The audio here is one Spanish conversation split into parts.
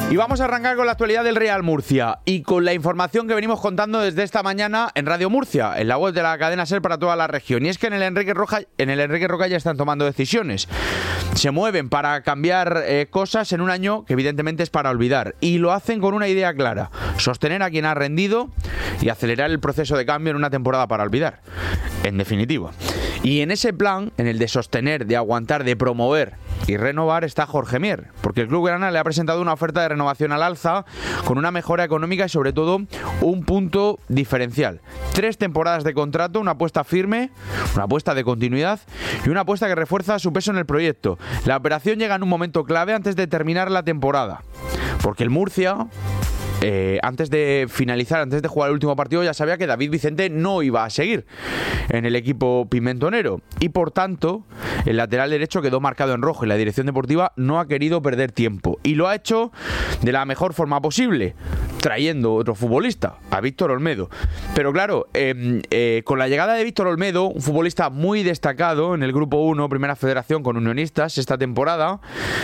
Y vamos a arrancar con la actualidad del Real Murcia y con la información que venimos contando desde esta mañana en Radio Murcia, en la web de la cadena SER para toda la región. Y es que en el Enrique Roca ya están tomando decisiones. Se mueven para cambiar cosas en un año que evidentemente es para olvidar. Y lo hacen con una idea clara: sostener a quien ha rendido y acelerar el proceso de cambio en una temporada para olvidar. En definitiva. Y en ese plan, en el de sostener, de aguantar, de promover y renovar, está Jorge Mier, porque el Club Grana le ha presentado una oferta de renovación al alza con una mejora económica y sobre todo un punto diferencial. 3 temporadas de contrato, una apuesta firme, una apuesta de continuidad y una apuesta que refuerza su peso en el proyecto. La operación llega en un momento clave antes de terminar la temporada, porque el Murcia, antes de finalizar, antes de jugar el último partido, ya sabía que David Vicente no iba a seguir en el equipo pimentonero y por tanto el lateral derecho quedó marcado en rojo y la dirección deportiva no ha querido perder tiempo y lo ha hecho de la mejor forma posible, trayendo otro futbolista, a Víctor Olmedo. Pero claro, con la llegada de Víctor Olmedo, un futbolista muy destacado en el Grupo 1, Primera Federación con Unionistas esta temporada,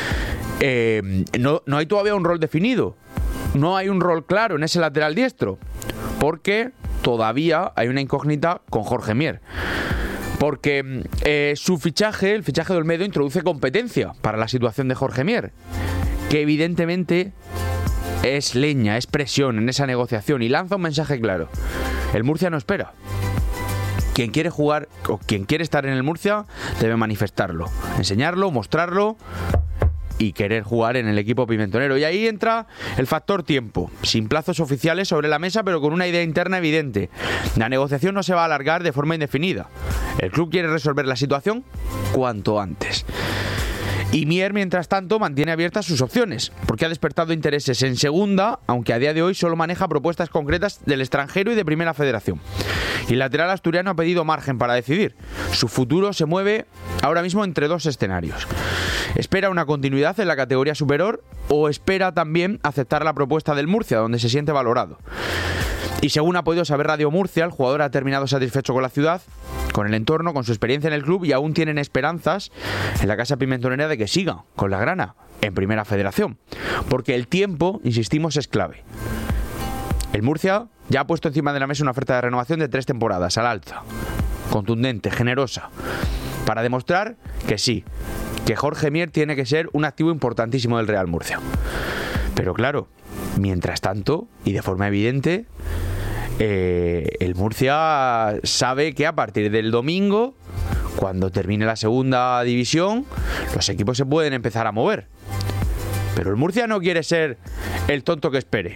no hay todavía un rol definido. No hay un rol claro en ese lateral diestro, porque todavía hay una incógnita con Jorge Mier. Porque su fichaje, el fichaje de Olmedo, introduce competencia para la situación de Jorge Mier, que evidentemente es leña, es presión en esa negociación y lanza un mensaje claro: el Murcia no espera. Quien quiere jugar o quien quiere estar en el Murcia debe manifestarlo, enseñarlo, mostrarlo y querer jugar en el equipo pimentonero. Y ahí entra el factor tiempo, sin plazos oficiales sobre la mesa, pero con una idea interna evidente: la negociación no se va a alargar de forma indefinida. El club quiere resolver la situación cuanto antes. Y Mier, mientras tanto, mantiene abiertas sus opciones, porque ha despertado intereses en segunda, aunque a día de hoy solo maneja propuestas concretas del extranjero y de Primera Federación. Y el lateral asturiano ha pedido margen para decidir. Su futuro se mueve ahora mismo entre 2 escenarios. Espera una continuidad en la categoría superior o espera también aceptar la propuesta del Murcia, donde se siente valorado. Y según ha podido saber Radio Murcia, el jugador ha terminado satisfecho con la ciudad, con el entorno, con su experiencia en el club y aún tienen esperanzas en la casa pimentonera de que siga con la grana en Primera Federación. Porque el tiempo, insistimos, es clave. El Murcia ya ha puesto encima de la mesa una oferta de renovación de 3 temporadas al alza, contundente, generosa, para demostrar que sí, que Jorge Mier tiene que ser un activo importantísimo del Real Murcia. Pero claro, mientras tanto, y de forma evidente, el Murcia sabe que a partir del domingo, cuando termine la segunda división, los equipos se pueden empezar a mover. Pero el Murcia no quiere ser el tonto que espere.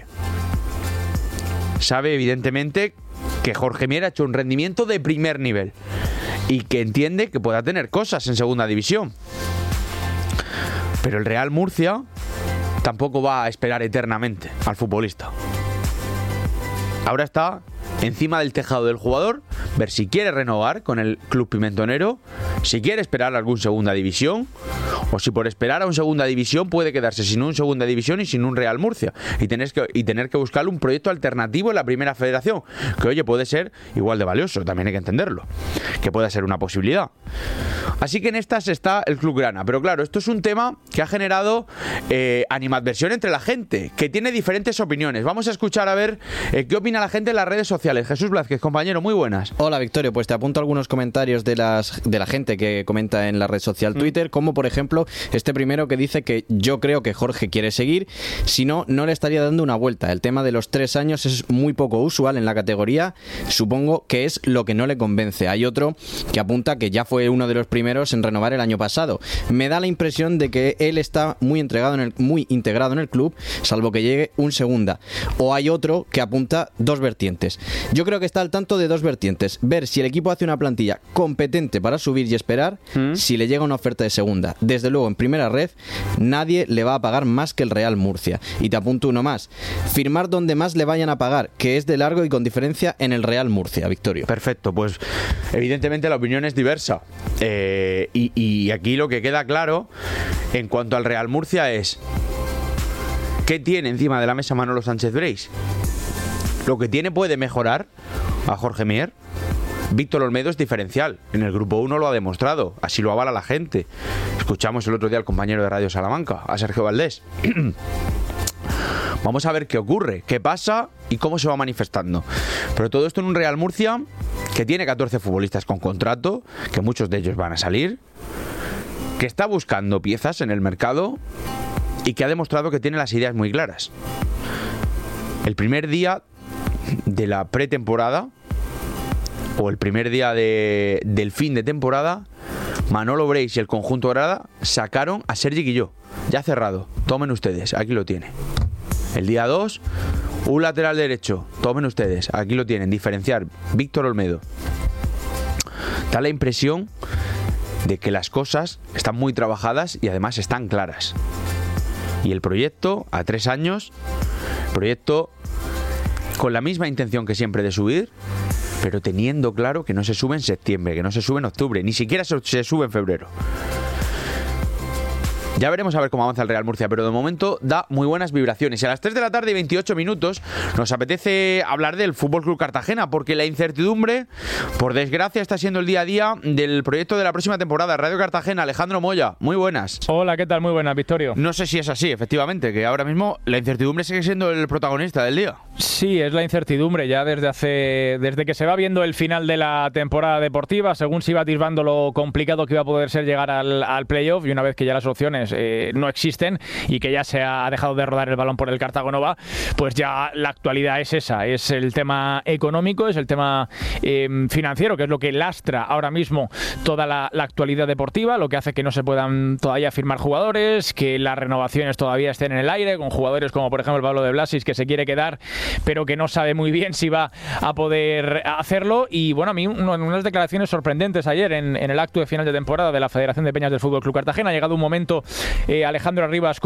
Sabe evidentemente que Jorge Mier ha hecho un rendimiento de primer nivel y que entiende que pueda tener cosas en segunda división. Pero el Real Murcia tampoco va a esperar eternamente al futbolista. Ahora está encima del tejado del jugador, ver si quiere renovar con el club pimentonero, si quiere esperar a algún segunda división, o si por esperar a un segunda división puede quedarse sin un segunda división y sin un Real Murcia, y tener que buscar un proyecto alternativo en la Primera Federación, que oye, puede ser igual de valioso, también hay que entenderlo, que pueda ser una posibilidad. Así que en estas está el Club Grana, pero claro, esto es un tema que ha generado animadversión entre la gente, que tiene diferentes opiniones. Vamos a escuchar a ver qué opina la gente en las redes sociales. Jesús Blázquez, compañero, muy buenas. Hola Victorio, pues te apunto algunos comentarios de la gente que comenta en la red social Twitter, como por ejemplo este primero que dice que yo creo que Jorge quiere seguir, si no, no le estaría dando una vuelta. El tema de los 3 años es muy poco usual en la categoría, supongo que es lo que no le convence. Hay otro que apunta que ya fue uno de los primeros en renovar el año pasado. Me da la impresión de que él está muy integrado en el club, salvo que llegue un segunda. O hay otro que apunta 2 vertientes. Yo creo que está al tanto de 2 vertientes: ver si el equipo hace una plantilla competente para subir y esperar si le llega una oferta de segunda. Desde luego, en primera red nadie le va a pagar más que el Real Murcia. Y te apunto uno más: firmar donde más le vayan a pagar, que es de largo y con diferencia en el Real Murcia. Victorio. Perfecto, pues evidentemente la opinión es diversa, y aquí lo que queda claro en cuanto al Real Murcia es: ¿qué tiene encima de la mesa Manolo Sánchez Breis? Lo que tiene puede mejorar a Jorge Mier. Víctor Olmedo es diferencial, en el Grupo 1 lo ha demostrado, así lo avala la gente. Escuchamos el otro día al compañero de Radio Salamanca, a Sergio Valdés. Vamos a ver qué ocurre, qué pasa y cómo se va manifestando. Pero todo esto en un Real Murcia que tiene 14 futbolistas con contrato, que muchos de ellos van a salir, que está buscando piezas en el mercado y que ha demostrado que tiene las ideas muy claras. El primer día de la pretemporada o el primer día del fin de temporada, Manolo Breis y el conjunto Grada sacaron a Sergi Guilló, ya cerrado. Tomen ustedes, aquí lo tiene. El día 2, un lateral derecho. Tomen ustedes, aquí lo tienen. Diferenciar, Víctor Olmedo. Da la impresión de que las cosas están muy trabajadas y además están claras. Y el proyecto, a 3 años, proyecto con la misma intención que siempre de subir, pero teniendo claro que no se sube en septiembre, que no se sube en octubre, ni siquiera se sube en febrero. Ya veremos a ver cómo avanza el Real Murcia, pero de momento da muy buenas vibraciones. Y a las 3 de la tarde y 28 minutos nos apetece hablar del Fútbol Club Cartagena, porque la incertidumbre, por desgracia, está siendo el día a día del proyecto de la próxima temporada. Radio Cartagena, Alejandro Moya, muy buenas. Hola, ¿qué tal? Muy buenas, Victorio. No sé si es así, efectivamente, que ahora mismo la incertidumbre sigue siendo el protagonista del día. Sí, es la incertidumbre ya desde que se va viendo el final de la temporada deportiva, según se iba atisbando lo complicado que iba a poder ser llegar al playoff, y una vez que ya las opciones no existen y que ya se ha dejado de rodar el balón por el Cartagonova, pues ya la actualidad es esa, es el tema económico, es el tema financiero, que es lo que lastra ahora mismo toda la actualidad deportiva, lo que hace que no se puedan todavía firmar jugadores, que las renovaciones todavía estén en el aire, con jugadores como por ejemplo el Pablo de Blasis, que se quiere quedar, pero que no sabe muy bien si va a poder hacerlo. Y bueno, a mí unas declaraciones sorprendentes ayer en el acto de final de temporada de la Federación de Peñas del Fútbol Club Cartagena. Ha llegado un momento, Alejandro Arribas